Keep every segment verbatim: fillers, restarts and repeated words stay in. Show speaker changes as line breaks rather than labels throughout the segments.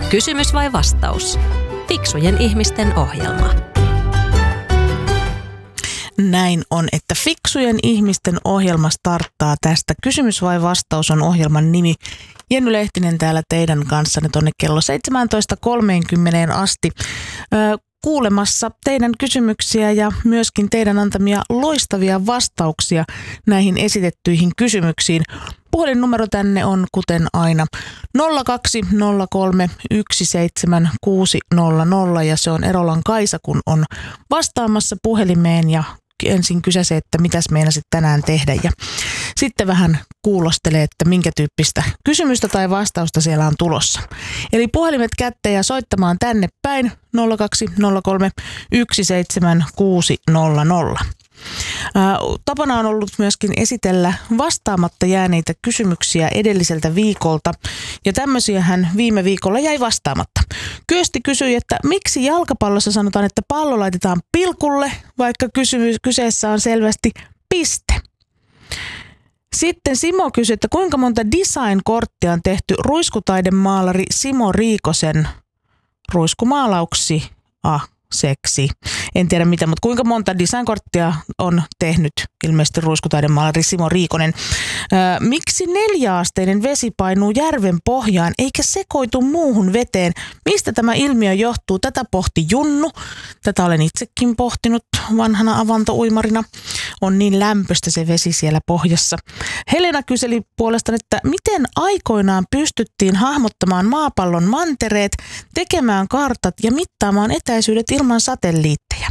Kysymys vai vastaus? Fiksujen ihmisten ohjelma.
Näin on, että Fiksujen ihmisten ohjelma starttaa tästä. Kysymys vai vastaus on ohjelman nimi. Jenny Lehtinen täällä teidän kanssanne tuonne kello seitsemäntoista kolmekymmentä asti öö, kuulemassa teidän kysymyksiä ja myöskin teidän antamia loistavia vastauksia näihin esitettyihin kysymyksiin. Puhelinnumero tänne on kuten aina nolla kaksi nolla kolme yksi seitsemän kuusi nolla nolla ja se on Erolan Kaisa, kun on vastaamassa puhelimeen ja ensin kysäsee, että mitäs meinasit tänään tehdä ja sitten vähän kuulostelee, että minkä tyyppistä kysymystä tai vastausta siellä on tulossa. Eli puhelimet kätteen ja soittamaan tänne päin nolla kaksi nolla kolme yksi seitsemän kuusi nolla nolla. Tapana on ollut myöskin esitellä vastaamatta jääneitä kysymyksiä edelliseltä viikolta ja tämmöisiähän viime viikolla jäi vastaamatta. Kyösti kysyi, että miksi jalkapallossa sanotaan, että pallo laitetaan pilkulle, vaikka kysymys, kyseessä on selvästi piste. Sitten Simo kysyi, että kuinka monta design-korttia on tehty ruiskutaidemaalari Simo Riikosen ruiskumaalauksi ah, seksi. En tiedä mitä, mutta kuinka monta design-korttia on tehnyt ilmeisesti ruiskutaidemaalari Simo Riikonen. Öö, miksi neljäasteinen vesi painuu järven pohjaan eikä sekoitu muuhun veteen? Mistä tämä ilmiö johtuu? Tätä pohti Junnu. Tätä olen itsekin pohtinut vanhana avantouimarina. On niin lämpöistä se vesi siellä pohjassa. Helena kyseli puolestaan, että miten aikoinaan pystyttiin hahmottamaan maapallon mantereet, tekemään kartat ja mittaamaan etäisyydet ilman satelliitteja.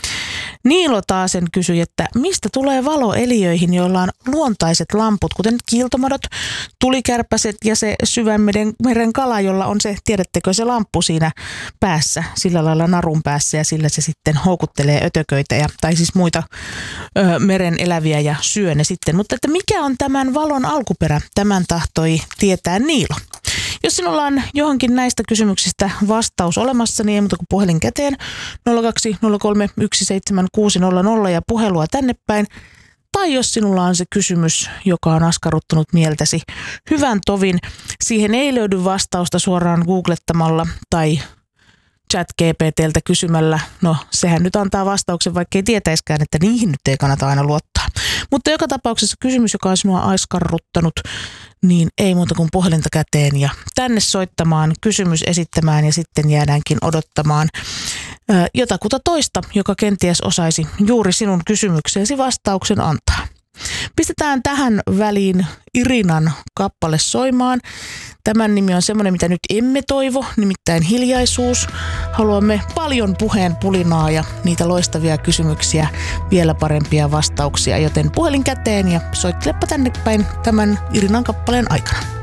Niilo taasen kysyi, että mistä tulee valo eliöihin, joilla on luontaiset lamput, kuten kiiltomadot, tulikärpäset ja se syvänmeren meren kala, jolla on se, tiedättekö, se lamppu siinä päässä, sillä lailla narun päässä ja sillä se sitten houkuttelee ötököitä ja, tai siis muita ö, meren eläviä ja syö ne sitten. Mutta että mikä on tämän valon alkuperä? Tämän tahtoi tietää Niilo. Jos sinulla on johonkin näistä kysymyksistä vastaus olemassa, niin ei muuta kuin puhelin käteen nolla kaksi nolla kolme yksi seitsemän kuusi nolla nolla ja puhelua tänne päin. Tai jos sinulla on se kysymys, joka on askarruttanut mieltäsi hyvän tovin, siihen ei löydy vastausta suoraan googlettamalla tai ChatGPTltä kysymällä. No sehän nyt antaa vastauksen, vaikka ei tietäiskään, että niihin nyt ei kannata aina luottaa. Mutta joka tapauksessa kysymys, joka on sinua askarruttanut, niin ei muuta kuin puhelinta käteen ja tänne soittamaan, kysymys esittämään ja sitten jäädäänkin odottamaan ö, jotakuta toista, joka kenties osaisi juuri sinun kysymykseesi vastauksen antaa. Pistetään tähän väliin Irinan kappale soimaan. Tämän nimi on semmoinen, mitä nyt emme toivo, nimittäin hiljaisuus. Haluamme paljon puheen pulinaa ja niitä loistavia kysymyksiä, vielä parempia vastauksia, joten puhelin käteen ja soittelepa tänne päin tämän Irinan kappaleen aikana.